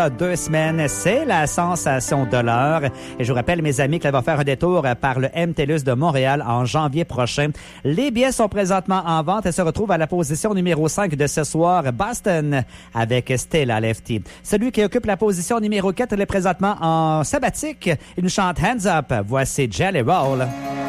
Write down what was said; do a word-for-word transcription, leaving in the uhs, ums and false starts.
Deux semaines, c'est la sensation de l'heure. Et je vous rappelle, mes amis, qu'elle va faire un détour par le M T L U S de Montréal en janvier prochain. Les billets sont présentement en vente et se retrouvent à la position numéro cinq de ce soir, Boston, avec Stella Lefty. Celui qui occupe la position numéro quatre, il est présentement en sabbatique. Il nous chante Hands Up. Voici Jelly Roll.